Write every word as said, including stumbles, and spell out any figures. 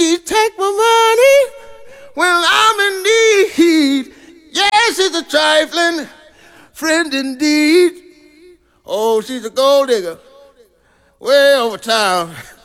Please take my money when I'm in need. Yes, it's a trifling friend indeed. Oh, she's a gold digger way over town.